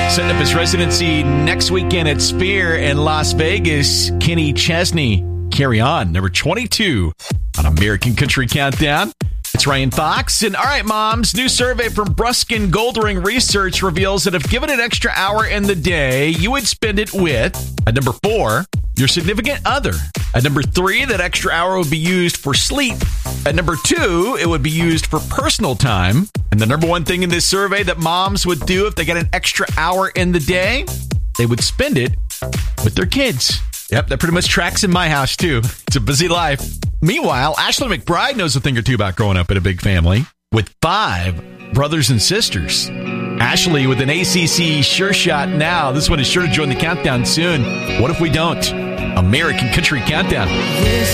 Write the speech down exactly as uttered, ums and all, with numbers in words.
Setting up his residency next weekend at Sphere in Las Vegas, Kenny Chesney. Carry On, number twenty-two on American Country Countdown. It's Ryan Fox. And all right, moms, new survey from Bruskin Goldring Research reveals that if given an extra hour in the day, you would spend it with, at number four, your significant other. At number three, that extra hour would be used for sleep. At number two, it would be used for personal time. And the number one thing in this survey that moms would do if they get an extra hour in the day, they would spend it with their kids. Yep, that pretty much tracks in my house, too. It's a busy life. Meanwhile, Ashley McBride knows a thing or two about growing up in a big family with five brothers and sisters. Ashley with an A C C Sure Shot now. This one is sure to join the countdown soon. What if we don't? American Country Countdown.